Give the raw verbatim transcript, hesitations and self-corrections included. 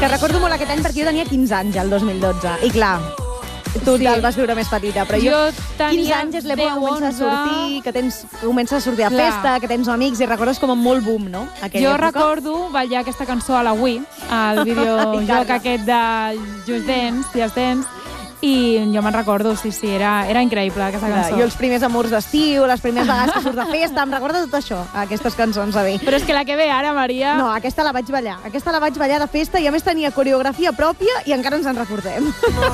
Que recordo molt aquest any perquè jo tenia quinze anys, el dos mil dotze. I clar, tu sí. el vas viure més petita, però jo, jo quinze anys és l'època que comences a sortir, que tens, comences a sortir a festa, que tens amics, i recordes com molt boom, no? Aquella jo època. recordo ballar aquesta cançó a la Wii, al videojoc aquest de Just Dance, Just Dance, i jo me'n recordo, sí, sí, era, era increïble aquesta cançó. Jo els primers amors d'estiu, les primeres vegades que surts de festa, em recorda tot això, aquestes cançons, a mi. Però és que la que ve ara, Maria... No, aquesta la vaig ballar. Aquesta la vaig ballar de festa i a més tenia coreografia pròpia i encara ens en recordem.